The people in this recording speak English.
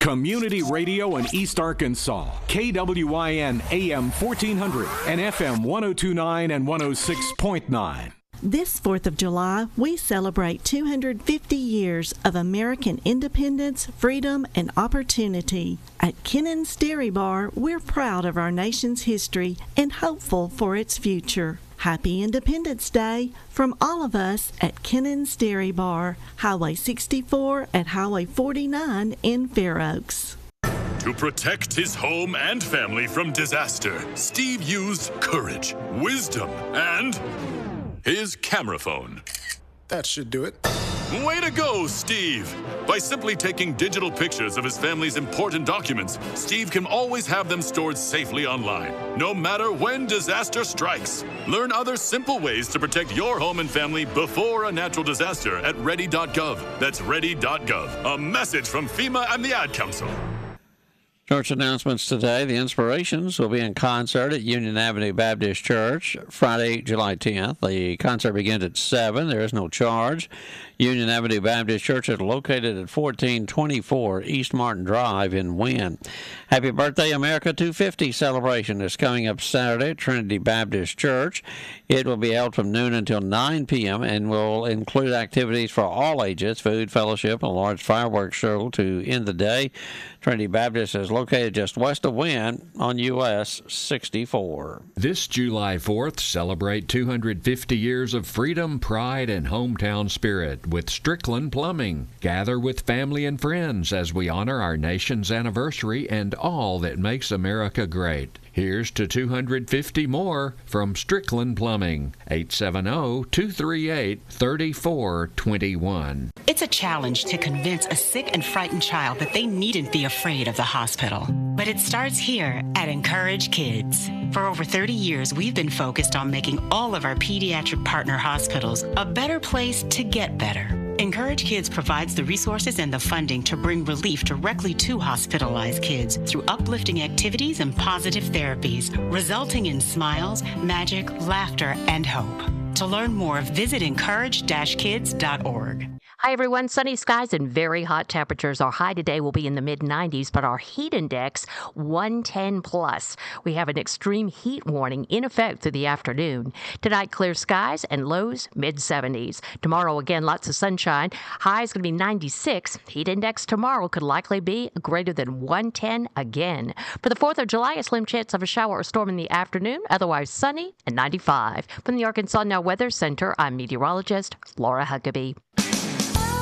Community radio in East Arkansas. KWYN AM 1400 and FM 1029 and 106.9. This 4th of July, we celebrate 250 years of American independence, freedom, and opportunity. At Kennon's Dairy Bar, we're proud of our nation's history and hopeful for its future. Happy Independence Day from all of us at Kennon's Dairy Bar, Highway 64 at Highway 49 in Fair Oaks. To protect his home and family from disaster, Steve used courage, wisdom, and his camera phone. That should do it. Way to go, Steve! By simply taking digital pictures of his family's important documents, Steve can always have them stored safely online, no matter when disaster strikes. Learn other simple ways to protect your home and family before a natural disaster at ready.gov. That's ready.gov. A message from FEMA and the Ad Council. Church announcements today. The Inspirations will be in concert at Union Avenue Baptist Church Friday, July 10th. The concert begins at 7. There is no charge. Union Avenue Baptist Church is located at 1424 East Martin Drive in Wynne. Happy Birthday America 250 celebration is coming up Saturday at Trinity Baptist Church. It will be held from noon until 9 p.m. and will include activities for all ages, food, fellowship, and a large fireworks show to end the day. Trinity Baptist is located just west of Wynne on US 64. This July 4th, celebrate 250 years of freedom, pride, and hometown spirit with Strickland Plumbing. Gather with family and friends as we honor our nation's anniversary and all that makes America great. Here's to 250 more from Strickland Plumbing, 870-238-3421. It's a challenge to convince a sick and frightened child that they needn't be afraid of the hospital. But it starts here at Encourage Kids. For over 30 years, we've been focused on making all of our pediatric partner hospitals a better place to get better. Encourage Kids provides the resources and the funding to bring relief directly to hospitalized kids through uplifting activities and positive therapies, resulting in smiles, magic, laughter, and hope. To learn more, visit encourage-kids.org. Hi, everyone. Sunny skies and very hot temperatures. Our high today will be in the mid-90s, but our heat index, 110 plus. We have an extreme heat warning in effect through the afternoon. Tonight, clear skies and lows mid-70s. Tomorrow, again, lots of sunshine. High is going to be 96. Heat index tomorrow could likely be greater than 110 again. For the 4th of July, a slim chance of a shower or storm in the afternoon, otherwise sunny and 95. From the Arkansas Now Weather Center, I'm meteorologist Laura Huckabee.